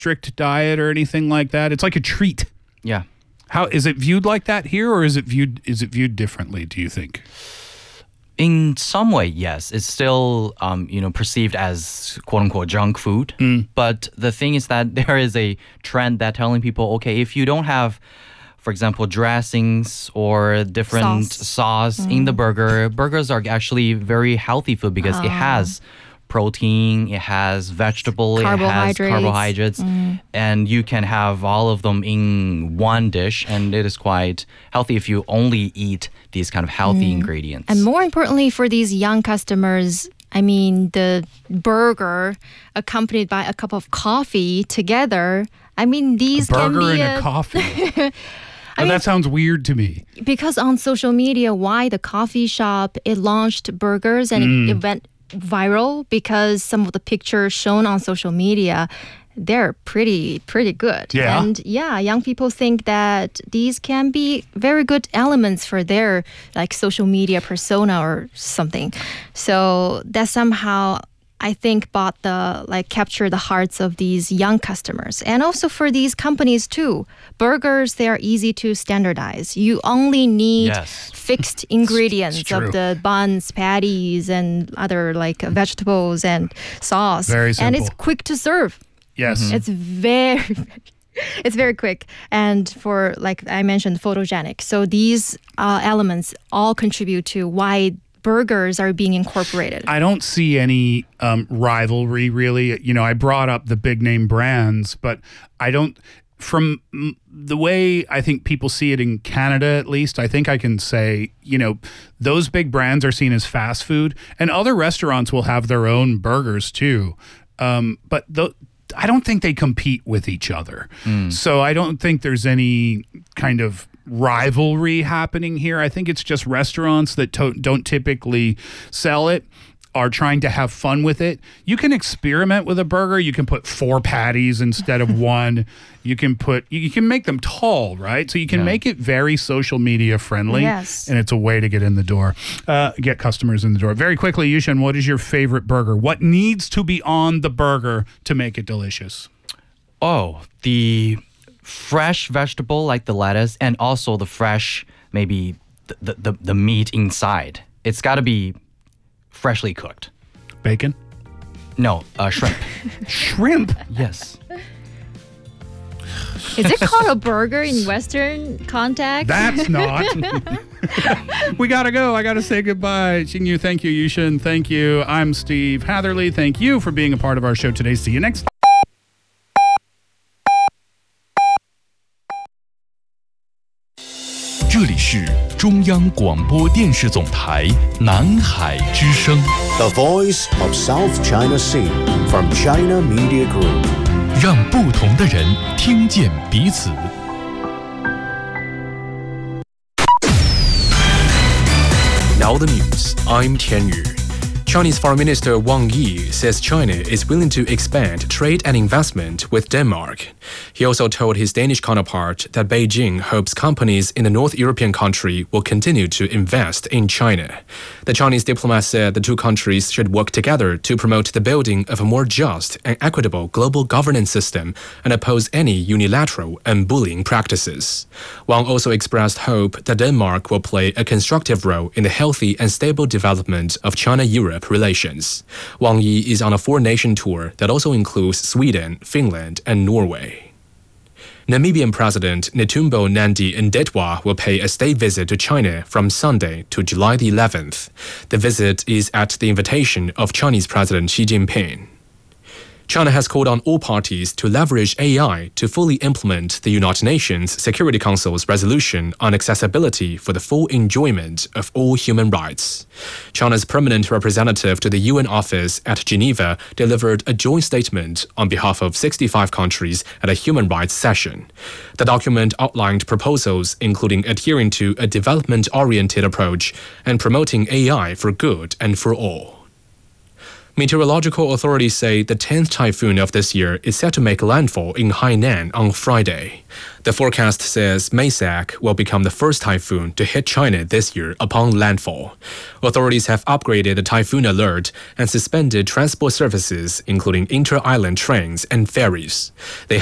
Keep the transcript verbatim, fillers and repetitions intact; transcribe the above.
strict diet or anything like that. It's like a treat. Yeah. How is it viewed like that here, or is it viewed is it viewed differently, do you think? In some way, yes. It's still, um, you know, perceived as quote-unquote junk food. Mm. But the thing is that there is a trend that telling people, okay, if you don't have, for example, dressings or different Sauce. sauce mm. in the burger, burgers are actually very healthy food because oh. it has protein, it has vegetable, it has carbohydrates, mm. and you can have all of them in one dish, and it is quite healthy if you only eat these kind of healthy mm. ingredients. And more importantly, for these young customers, I mean, the burger accompanied by a cup of coffee together, I mean, these a burger can be and a, a coffee. I oh, mean, that sounds weird to me. Because on social media, why the coffee shop, it launched burgers and mm. it, it went viral because some of the pictures shown on social media, they're pretty pretty good. Yeah. And yeah, young people think that these can be very good elements for their like social media persona or something. So that somehow I think bought the like capture the hearts of these young customers, and also for these companies too. Burgers, they are easy to standardize. You only need yes. fixed ingredients of the buns, patties, and other like vegetables and sauce. Very simple. And it's quick to serve. Yes, mm-hmm. It's very. It's very quick, and for like I mentioned, photogenic. So these uh, elements all contribute to why burgers are being incorporated. I don't see any um, rivalry, really. You know, I brought up the big name brands, but I don't, from the way I think people see it in Canada, at least, I think I can say, you know, those big brands are seen as fast food, and other restaurants will have their own burgers too. Um, but the, I don't think they compete with each other. Mm. So I don't think there's any kind of rivalry happening here. I think it's just restaurants that to- don't typically sell it are trying to have fun with it. You can experiment with a burger. You can put four patties instead of one. You can put, you can make them tall, right? So you can yeah. make it very social media friendly. Yes. And it's a way to get in the door, uh, get customers in the door. Very quickly, Yushin, what is your favorite burger? What needs to be on the burger to make it delicious? Oh, the fresh vegetable like the lettuce, and also the fresh, maybe the, the, the meat inside. It's got to be freshly cooked. Bacon? No, uh, shrimp. Shrimp? Yes. Is it called a burger in Western context? That's not. We gotta go. I gotta say goodbye. Xingyu, thank you. Yushin, thank you. I'm Steve Hatherley. Thank you for being a part of our show today. See you next time. 这里是中央广播电视总台南海之声 The Voice of South China Sea from China Media Group 让不同的人听见彼此 Now the news, I'm Tian Yu. Chinese Foreign Minister Wang Yi says China is willing to expand trade and investment with Denmark. He also told his Danish counterpart that Beijing hopes companies in the North European country will continue to invest in China. The Chinese diplomat said the two countries should work together to promote the building of a more just and equitable global governance system and oppose any unilateral and bullying practices. Wang also expressed hope that Denmark will play a constructive role in the healthy and stable development of China-Europe relations. Wang Yi is on a four-nation tour that also includes Sweden, Finland, and Norway. Namibian President Netumbo Nandi-Ndaitwah will pay a state visit to China from Sunday to July the eleventh. The visit is at the invitation of Chinese President Xi Jinping. China has called on all parties to leverage A I to fully implement the United Nations Security Council's resolution on accessibility for the full enjoyment of all human rights. China's permanent representative to the U N office at Geneva delivered a joint statement on behalf of sixty-five countries at a human rights session. The document outlined proposals including adhering to a development-oriented approach and promoting A I for good and for all. Meteorological authorities say the tenth typhoon of this year is set to make landfall in Hainan on Friday. The forecast says Maysak will become the first typhoon to hit China this year upon landfall. Authorities have upgraded the typhoon alert and suspended transport services, including inter-island trains and ferries. They